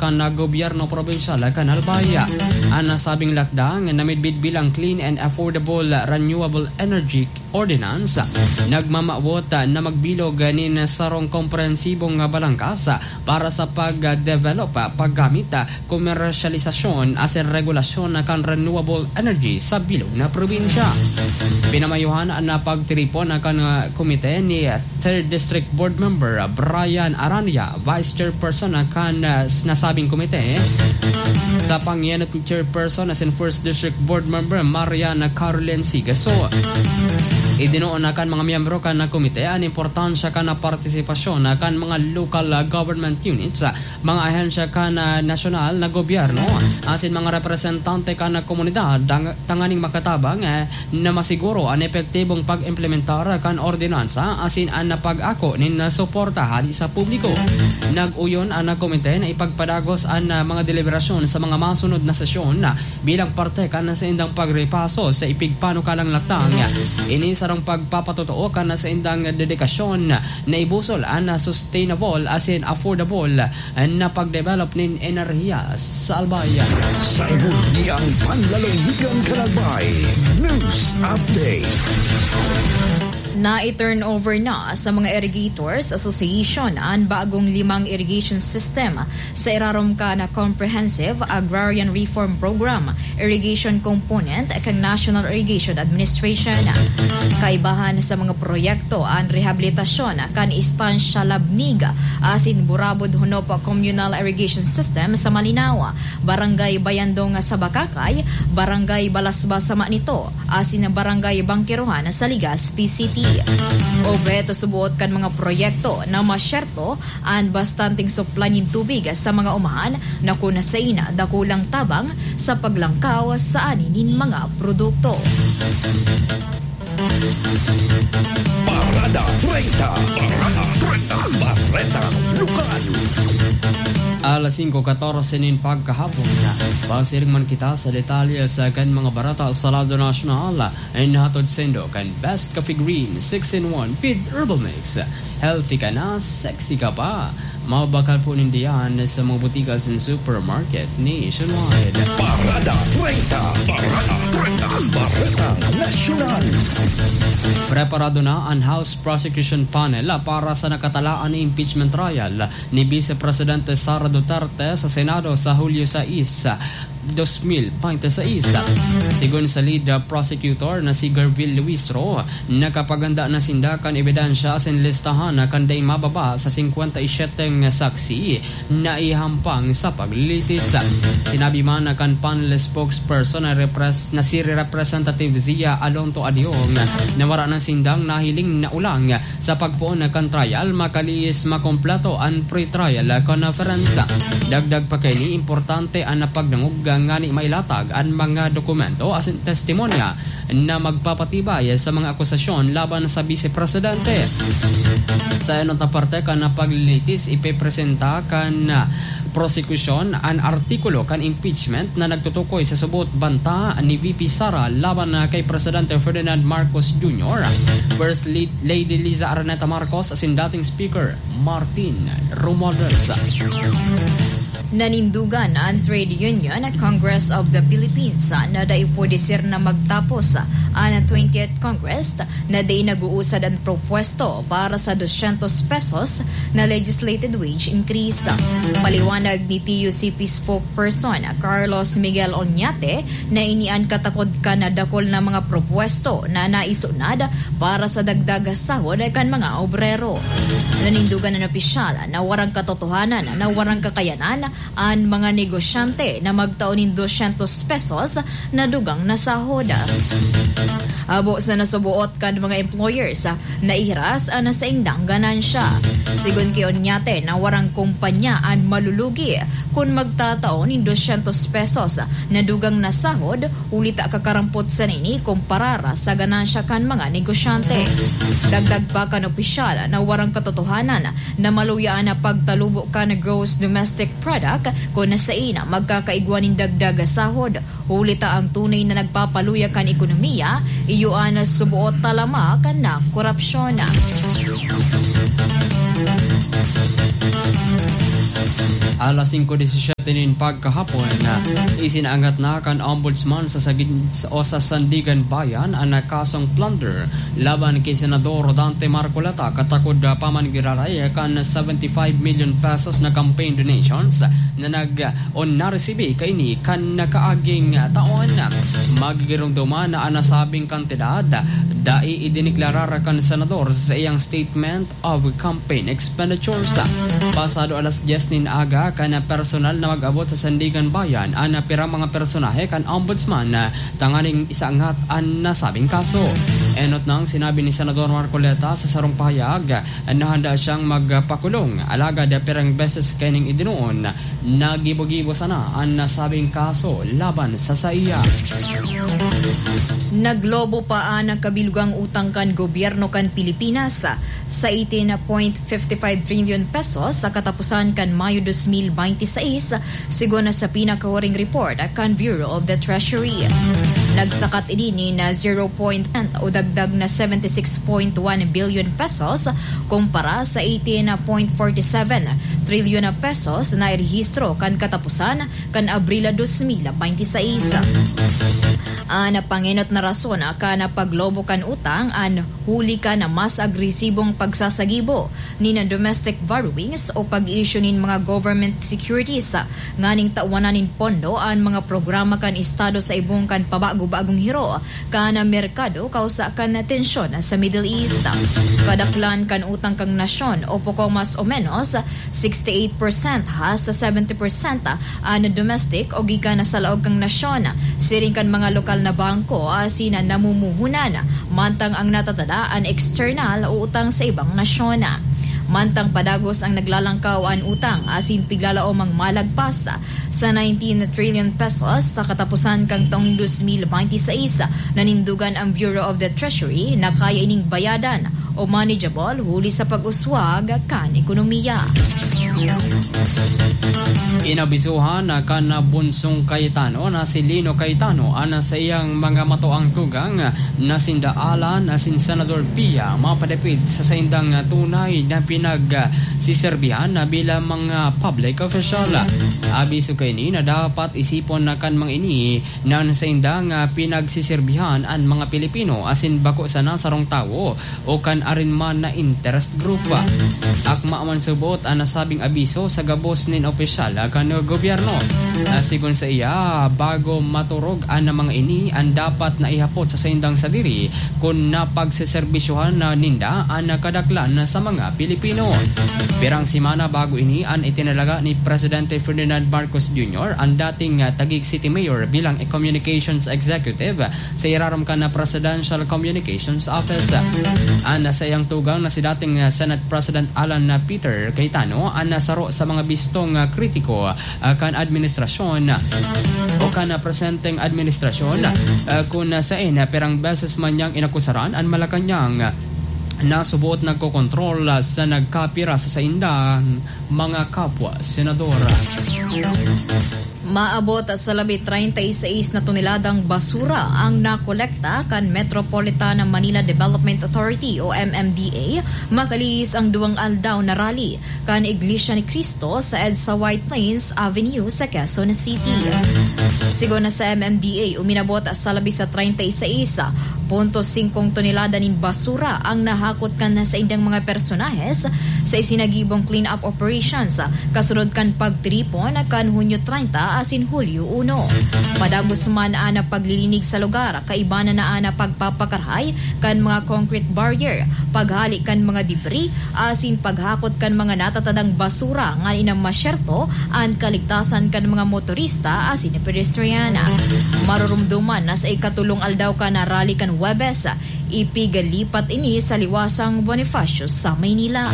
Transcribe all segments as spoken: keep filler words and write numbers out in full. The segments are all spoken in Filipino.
kan na gobyerno probinsyal kan Albaya. Ang nasabing lakdang namidbid bilang Clean and Affordable Renewable Energy Ordinance nagmamawot na magbilog nin sarong komprehensibong balangkas para sa pag-develop, paggamit, komersyalisasyon as regulasyon kan renewable energy sa bilog na probinsya. Pinamayuhan na pagtiripon kan komite ni third District Board Member Brian Arania, Vice Chairperson kan nasabing komite, sa pangyanat ni Chairperson as in first District Board Member Mariana Caroline Sigaso. Idinuon na kan mga miyembro kan na komite ang importansya kan na partisipasyon na kan mga local government units, mga ahensya kan na nasyonal na gobyerno, asin mga representante kan na komunidad tanganing makatabang eh, na masiguro ang epektibong pag-implementar kan ordinansa asin ang napag-ako nin na suportahan sa publiko. Nag-uyon ang na komite na ipagpadagos ang mga deliberasyon sa mga masunod na sesyon na bilang parte kan na sa indang pagrepaso sa ipigpanukalang latang. Ini sarong pagpapatotoo kan na sa indang dedikasyon na ibusol ang sustainable as in affordable na pagdevelop nin enerhiya sa Albaya. Sa ibutiyang panlalawigan kalabay, News Update. Na-turnover na sa mga Irrigators Association ang bagong limang irrigation system sa iraromka na Comprehensive Agrarian Reform Program, Irrigation Component kang National Irrigation Administration. Kaibahan sa mga proyekto ang rehabilitasyon kan Istansya Labnig asin Burabod Hunop Communal Irrigation System sa Malinaw, Barangay Bayandong sa Bakakay, Barangay Balasbas sa Manito, asin Barangay Bangkiruhan sa Ligas, P C T. O beto subuot kan mga proyekto na masyerto ang bastanting supply ng tubig sa mga umahan na kunasaina dakulang tabang sa paglangkaw sa aninin mga produkto. Parada treinta, Parada treinta, Barreta Lokal. Alas five fourteen nin pagkahapon na pasiring man kita sa detalye sa kan mga barata sa Lado Nacional ay nahatod sendo kan Best Coffee Green six in one Feed Herbal Mix. Healthy ka na, sexy ka pa. Mabakal po nindiyan sa mga butikas and supermarket nationwide. Parada treinta, Parada treinta, Barreta Nacional. Preparado na ang House Prosecution Panel para sa nakatalaan na impeachment trial ni Vice Presidente Sara Duterte sa Senado sa Hulyo six, twenty twenty-six. Sigun sa lead prosecutor na si Garville Luistro, nakapaganda na sindakan ebidensya sa listahan na kanday mababa sa fifty-seven saksi na ihampang sa paglilitis. Sinabi man na kan panel spokesperson na, repres, na si Representative Zia Alonto Adiong na wala ng sindang nahiling na ulang sa pagpuon na kan trial makalis makompleto ang pre-trial conference. Dagdag pa kay ni importante ang napagnangog nga ni mailatag ang mga dokumento as in testimonya na magpapatibay sa mga akusasyon laban sa Vice Presidente. Sa anong parte kan na paglilitis ipepresenta kan prosecution ang artikulo kan impeachment na nagtutukoy sa subot banta ni V P Sara laban na kay Presidente Ferdinand Marcos Junior, First Lady Liza Araneta Marcos as in dating Speaker Martin Romualdez. Nanindugan ang Trade Union Congress of the Philippines na daipodisir na magtapos ang twentieth Congress na day nag-uusad ang propwesto para sa two hundred pesos na legislated wage increase. Paliwanag ni T U C P spokesperson Carlos Miguel Oñate na inian katakod ka na dakol na mga propwesto na naisunad para sa dagdag sahod kan mga obrero. Nanindugan ng opisyal na warang katotohanan na warang kakayanan ang mga negosyante na magtaon ng two hundred pesos na dugang na sahod. Abo sa nasubuot kan mga employers na ihiras ang nasa indang ganansya. Sigun kay Oñate na warang kumpanya ang malulugi kung magtataon ng two hundred pesos na dugang na sahod ulit kakarampot sa nini kumparara sa ganansya kan mga negosyante. Dagdag pa kan opisyal na warang katotohanan na maluyaan na pagtalubo ka na gross domestic product kung nasa ina magkakaigwaning dagdag sahod ulita ang tunay na nagpapaluya kan ekonomiya iyuan na subuot talama kan na korupsyon. Alas five seventeen tinin pagkahapon na isinaangat na kan ombudsman sa sagid o sa Sandigan Bayan ang kasong plunder laban kay Senador Dante Marcoleta katakod paman giraray kan seventy-five million pesos na campaign donations na nag o naresibi kay ni kan nakaaging taon. Magigirong duman na anasabing kantidad dai idiniklarar kan senador sa iyang statement of campaign expenditures. Pasado alas diyes nin aga kan personal na mag-abot sa Sandigan Bayan ang pirang mga personahe kan ombudsman na tanganing isaangat ang nasabing kaso. Enot nang sinabi ni Senador Marcoleta sa sarong pahayag na handa siyang magpakulong alagad pirang beses kaning idinuon na gibo-gibo sana ang nasabing kaso laban sa saiya. Naglobo pa ang kabilugang utang kan gobyerno kan Pilipinas sa eighteen point five five trillion pesos sa katapusan kan Mayo twenty twenty-six sigon na sa pinakahuring report kan Bureau of the Treasury. Nagsakat ini na zero point o dagdag na seventy-six point one billion pesos kumpara sa eighteen point four seven trillion pesos na irehistro kan katapusan kan Abril twenty twenty-six. Ang panginot na rason ka na paglobo kan utang an huli ka na mas agresibong pagsasagibo ni na domestic borrowings o pag-issue nin mga government securities nganing tawanan nin pondo an mga programa kan estado sa ibong kan pabago-bagong hiro kan merkado kausa kan tensyon sa Middle East. Kadaklan kan utang kang nasyon o poko mas o menos sixty-eight percent hasta seventy percent an domestic o gikan na sa laog kang nasyon. Siring kan mga lokal na bangko asina namumuhunan mantang ang natatadaan external o utang sa ibang nasyon. Mantang padagos ang naglalangkaw ang utang asin piglalaom ang malagpas sa nineteen trillion pesos sa katapusan kang taong twenty twenty-six. Nanindugan ang Bureau of the Treasury na kaya ining bayadan o manageable huli sa pag-uswag kan ekonomiya. Inabisuhan na kan Bunsong Cayetano na si Lino Cayetano ana sa iyang mga matoang tugang na sindaalan na sin Senador Pia mapadapit sa saindang tunay na pinag-siserbihan na bilang mga public official. Abiso kay ni na dapat isipon na kan mga ini na sa indang pinagsiserbihan ang mga Pilipino asin bako sana sarong tao o kan arinman na interest group. Akma man subot ang nasabing abiso sa gabos nin opisyal kan gobyerno. Sigun sa iya, bago maturog ang mga ini ang dapat na ihapot sa saindang sadiri kung napagsiserbisyuhan na ninda ang nakadaklan sa mga Pilipino. Pirang simana bago ini ang itinalaga ni Presidente Ferdinand Marcos Junior ang dating Taguig City Mayor bilang a Communications Executive sa iraram ka na Presidential Communications Office. Ang sa iyang tugang na si dating Senate President Alan Peter Cayetano ang nasaro sa mga bistong kritiko kan administrasyon o kan presenteng administrasyon kung saan perang beses man niyang inakusaran ang Malacanang na subuot nagkokontrol sa nagkapira sa saindang mga kapwa senadora. Maabot sa labi thirty-six na toneladang basura ang nakolekta kan Metropolitan Manila Development Authority o M M D A makalis ang duwang aldaw na rally kan Iglesia ni Cristo sa EDSA White Plains Avenue sa Quezon City. Sigon na sa M M D A uminabot sa labi sa thirty-six point five tonelada nin basura ang nahakot kan sa indang mga personahes sa isinagibong clean-up operations kasunod kan pagtripon kan Hunyo thirty asin Hulyo one. Padagos man ana paglilinig sa lugar, kaibana na ana pagpapakarhay kan mga concrete barrier, paghali kan mga debris, asin paghakot kan mga natatadang basura nga inang masyerto an kaligtasan kan mga motorista asin pedestriana. Marurumduman na sa ikatulong aldaw ka na rally kan Webes, ipigalipat ini sa liwasang Bonifacio sa Maynila.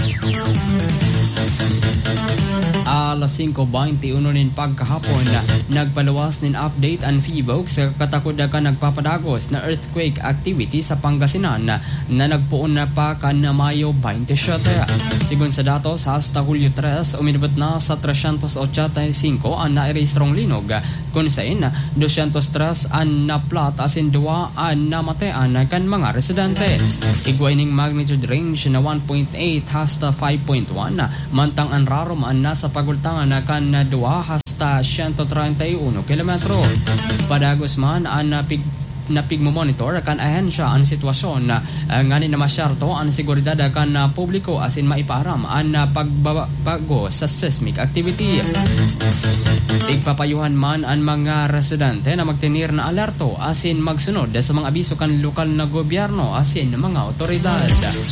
Alas five twenty-one nin pagkahapon nagpaluwas nin update ang FIVOC sa katakuda ka nagpapadagos na earthquake activity sa Pangasinan na, na nagpuon na pa ka na Mayo twenty-seven. Sigun sa datos hasta Hulyo three umibot na sa three eighty-five ang nairehistrong linog kung saan two oh three ang naplat asin dua ang namatean kan mga residente. Igway ning magnitude range na one point eight hasta five point one mantang ang rarom ang nasa pagultangan na kan dua hasta hasta one hundred thirty-one kilometro. Padagos man ang napig na pigmomonitor kan ahensya ang sitwasyon na uh, ngani na masyarto ang seguridad kan uh, publiko asin maiparam ang uh, pagbabago sa seismic activity. Tigpapayuhan man ang mga residente na magtinir na alerto asin magsunod sa mga abiso kan lokal na gobyerno asin mga otoridad.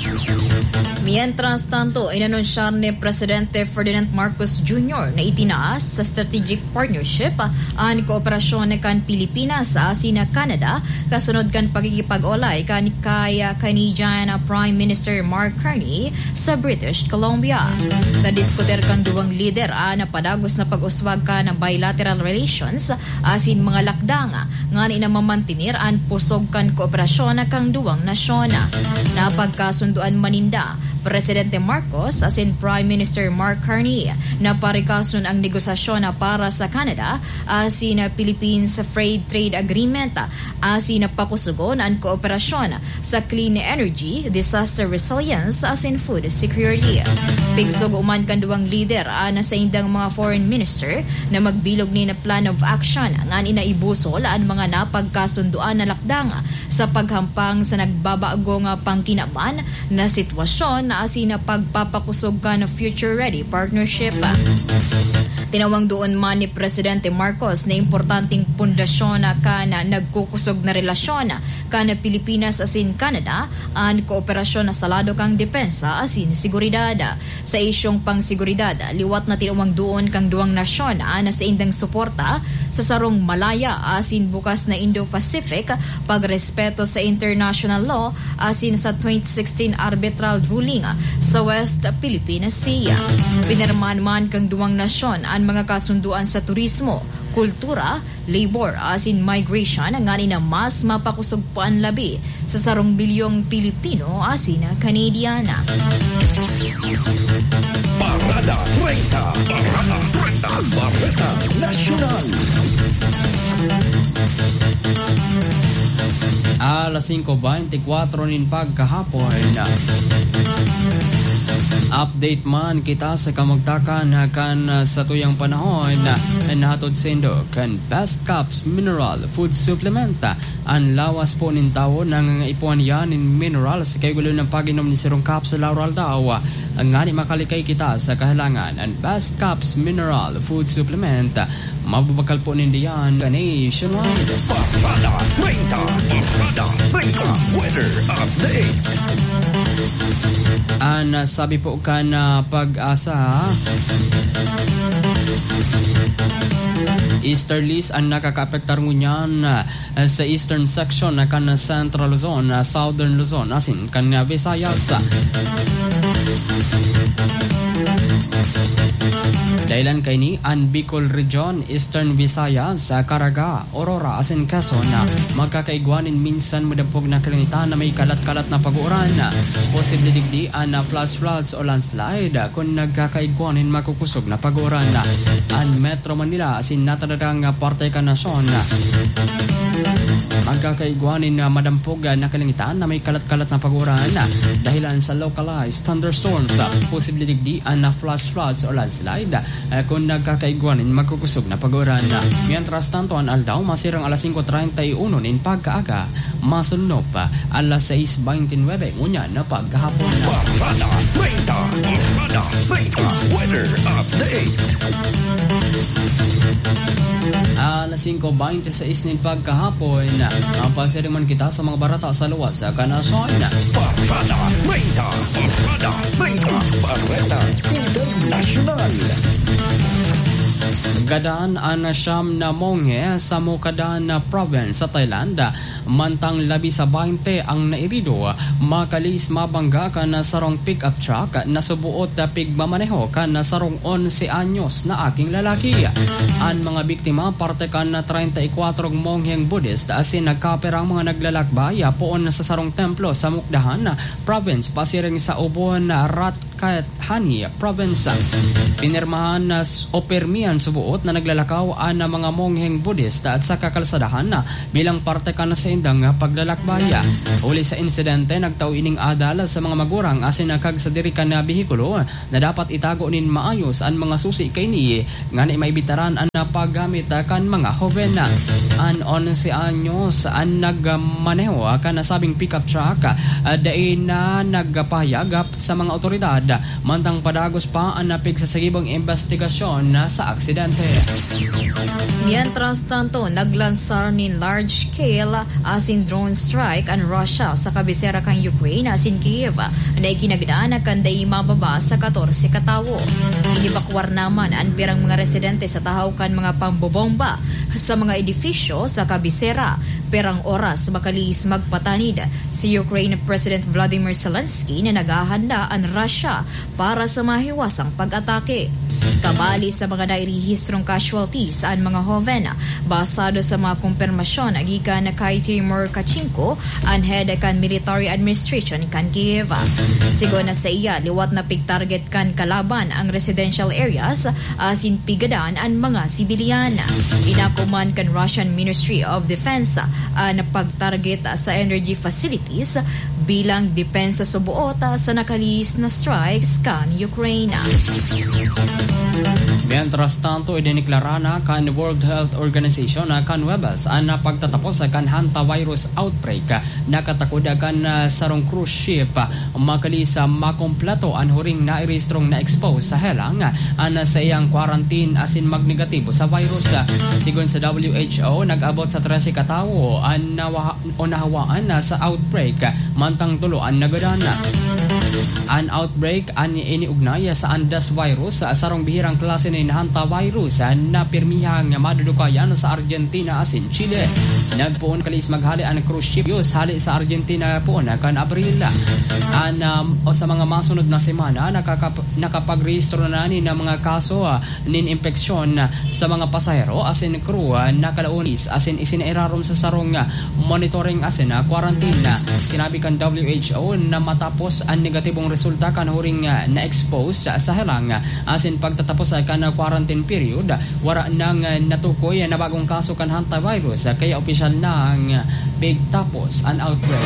Mientras tanto, inanunsyan ni Presidente Ferdinand Marcos Junior na itinaas sa strategic partnership ang kooperasyon kan Pilipinas asin Canada kasunod kan pagkikipag-olay kan kaya Canadian Prime Minister Mark Carney sa British Columbia. Nadiskuter kan duwang lider na padagos na pag-uswag ka ng bilateral relations asin mga lakdang nga ni na mamantinir ang pusog kan kooperasyon kang duwang nasyon. Napagkasunduan maninda Presidente Marcos asin Prime Minister Mark Carney na parikason ang negosasyon para sa Canada asin Philippines Free Trade Agreement asin papusugon ang kooperasyon sa clean energy, disaster resilience asin food security. Pigsog uman kan duwang lider na sa indang mga foreign minister na magbilog ni na plan of action nga inaibusol ang mga napagkasunduan na lakdang sa paghampang sa nagbabago nga pangkinaban na sitwasyon na asin na pagpapakusog ka na future-ready partnership. Tinawang doon man ni Presidente Marcos na importanteng pundasyon na ka na nagkukusog na relasyon ka na Pilipinas asin Canada ang kooperasyon na salado kang depensa asin seguridad. Sa isyong pang-seguridad, liwat na tinawang doon kang duwang nasyon na sa indang suporta sa sarong Malaya asin bukas na Indo-Pacific pagrespeto sa international law asin sa twenty sixteen arbitral ruling sa West Philippine Sea. Pinirmahan man kang duwang nasyon ang mga kasunduan sa turismo, kultura, labor asin migration nga ni na mas mapakusog pa ang labi sa sarong bilyong Pilipino asin Canadiana. Parada treinta, Parada treinta, Barreta Nacional. Alas five twenty-four nin pagkahapon. Update man kita sa kamagtakan kan sa tuyang panahon na nahatod sendo kan Best Cups Mineral Food Supplement. Ang lawas po nin tao ng ipuan yan in mineral sa kaygulo ng paginom ni Sirong Capsule Laural daw. Ang ngani makalikay kita sa kahalangan ang Best Cups Mineral Food Supplement. Mababakal po nindiyan ka nationwide. Parada treinta, Parada treinta, weather update. Ang sabi po ka na pag-asa easterlies ang nakaka-apektar ngunyan uh, sa eastern section na kan Central Luzon, uh, Southern Luzon, asin kan Visayas. Dahilan kay ni ang Bicol Region, Eastern Visayas, uh, Caraga, Aurora, asin Quezon na uh, magkakaigwanin minsan madapog na kalangitan na may kalat-kalat na pag-uuran. Uh, posible digdi ang uh, flash floods o landslide uh, kung nagkakaigwanin makukusog na pag-uuran. Uh, ang Metro Manila, asin natadagang uh, parte ka nasyon uh, magkakaigwanin na uh, madampog uh, na kalangitan na may kalat-kalat na pag-uuran. Uh, dahilan sa localized thunderstorms, uh, posible digdi ang uh, flash floods o landslide uh, kung nagkakaigwanin magkukusog na pag-uuran. Uh, mientras tanto, ang aldaw masirang alas five thirty-one nin pagkaaga, masunop uh, alas six twenty-nine ngunya na pagkahapon. Parada treinta, Parada treinta, weather update. Alas five twenty-six nin pagkahapon, ang pasiriman kita sa mga barata sa luwas sa kanasyon. Parada treinta, Parada treinta, Barreta International. Gadaan ang siyam na monghe sa Mukadaan na province sa Thailand. Mantang labi sa twenty ang nairido. Makalis mabangga ka na sarong pick-up truck na subuot na pigmamaneho ka na sarong eleven anyos na aking lalaki. Ang mga biktima parte ka na thirty-four mongheng Buddhist asin nagkaperang mga naglalakbay poon sa sarong templo sa Mukdahan province pasiring sa Ubon Rat Kathani Province. Pinirmahan na o permihan subuot na naglalakaw ang mga mongheng Buddhist at sa kakalsadahan na bilang parte ka na sa indang paglalakbaya. Uli sa insidente, nagtao ining adala sa mga magurang asin nakag sa dirikan na bihikulo na dapat itago nin maayos ang mga susi kay ni nga na maibitaran ang paggamit kan mga hoven. An onse anyos ang nagmaneho kan nasabing pickup truck dahil na nagpahayag sa mga otoridad mantang padagos pa ang napigsasagibong investigasyon sa aksidente. Mientras tanto, naglansar ni large-scale asin drone strike ang Russia sa kabisera kang Ukraine asin Kiev na ikinagdaan na kanday mababa sa fourteen katawo. Inibakwar naman ang pirang mga residente sa tahaw kan mga pambobomba sa mga edifisyo sa kabisera. Perang oras makalis magpatanid si Ukraine President Vladimir Zelensky na naghahanda ang Russia para sa mahiwasang pag-atake. Kabali sa mga nairehistrong casualties ang mga hoven basado sa mga kumpirmasyon agikan kay Timur Kachenko ang head kan military administration kan Kiev. Sigo na sa iya liwat na pig-target kan kalaban ang residential areas asin pigadaan ang mga sibilyan. Inakuman kan Russian Ministry of Defense ang pag-target sa energy facilities bilang depensa sa buot sa nakalis na strikes kan Ukraine. Mientras tanto, idiniklara na kan World Health Organization na kan Webas ang pagtatapos sa kan hantavirus outbreak na katakudagan sarong cruise ship makalis sa makompleto ang huring nairehistrong na-expose sa helang ang sa iyang quarantine asin magnegatibo sa virus. Sigon sa W H O, nag-abot sa thirteen katawo ang nahawaan sa outbreak mantang tulo ang nagadana. An outbreak ang iniugnay sa Andes virus sa sarong bihirang klase ni hantavirus na pirmihang madudukayan sa Argentina asin Chile. Nagpuon kalis maghali ang cruise ship yus hali sa Argentina po na kan Abril. An um, o sa mga masunod na semana nakakap, nakapag-rehistro na ni ng mga kaso uh, nin infeksyon uh, sa mga pasahero asin crew uh, nakalaunis asin isinairarom sa sarong uh, monitoring asin uh, quarantine. Uh, sinabi kan W H O na matapos ang negatibong resulta kan huring uh, na-expose uh, sa helang uh, asin pagtatapos uh, kan uh, quarantine period uh, wara nang uh, natukoy uh, na bagong kaso kan hantavirus uh, kaya opisyal nang uh, big tapos ang outbreak.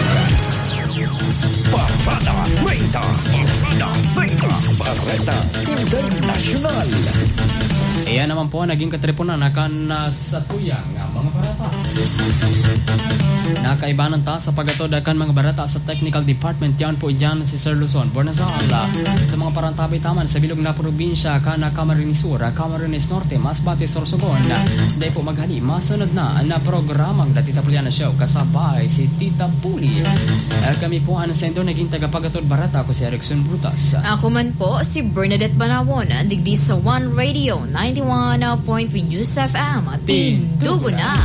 Barada Treinta, Barada Treinta, Barada International. Iyan naman po naging katripunan akan uh, sa tuyang uh, mga barata. Nakaibanan ta sa pagatod akan mga barata sa technical department yan po dyan si Sir Luzon Bornazal. Sa mga parantabi taman sa bilog na probinsya kana Camarines Sur, Camarines Norte, Masbate, Sorsogon. Dahil po maghali, masunod na na programang La Tita Puliana Show kasabay si Tita Puli. Uh, kami po ang sendo naging tagapagatod barata ko si Erickson Brutas. Ako man po si Bernadette Banawon, digdi sa One Radio ninety-one point three News F M. Tindugo na!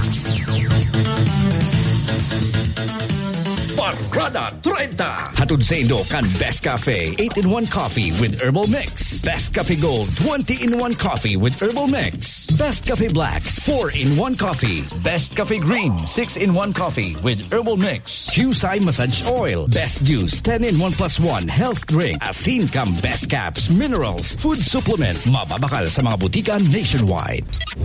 Barada Treinta. Hatod sa Indo kan Best Cafe eight in one Coffee with Herbal Mix. Best Cafe Gold twenty in one Coffee with Herbal Mix. Best Cafe Black four in one Coffee. Best Cafe Green six in one Coffee with Herbal Mix. Q-Sai Massage Oil. Best Juice ten in one plus one Health Drink. Asin Cam Best Caps Minerals Food Supplement. Mababakal sa mga butika nationwide.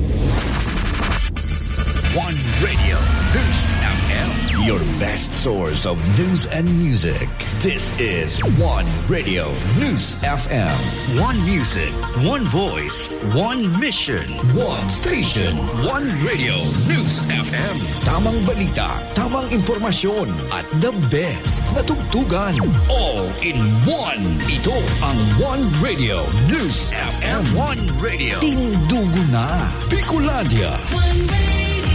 One Radio News F M, your best source of news and music. This is One Radio News F M. One music, one voice, one mission, one station, one Radio News F M. Tamang balita, tamang impormasyon, at the best na tugtugan. All in one. Ito ang One Radio News F M. One Radio. Tindugo na. Bicolandia. One Radio.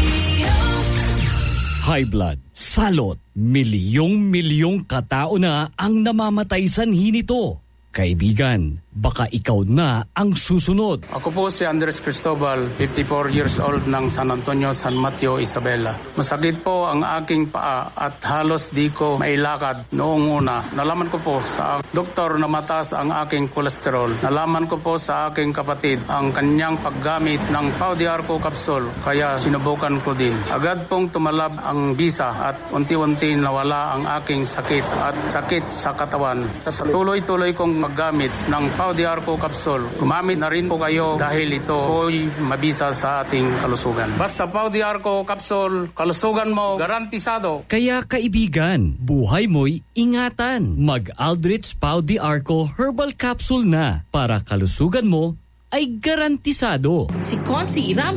High blood, salot, milyong-milyong katao na ang namamatay sanhi nito. Kaibigan, baka ikaw na ang susunod. Ako po si Andres Cristobal, fifty-four years old ng San Antonio, San Mateo, Isabela. Masakit po ang aking paa at halos di ko mailakad noong una. Nalaman ko po sa doktor na mataas ang aking kolesterol. Nalaman ko po sa aking kapatid ang kanyang paggamit ng Pau de Arco capsule, kaya sinubukan ko din. Agad pong tumalab ang bisa at unti-unti nawala ang aking sakit at sakit sa katawan. Sa tuloy-tuloy kong maggamit ng Pau de Arco capsule, gumamit na rin po kayo dahil ito po'y mabisa sa ating kalusugan. Basta Pau de Arco capsule, kalusugan mo garantisado. Kaya kaibigan, buhay mo'y ingatan. Mag-Aldrich Pau de Arco Herbal Capsule na para kalusugan mo ay garantisado. Si Consi Ram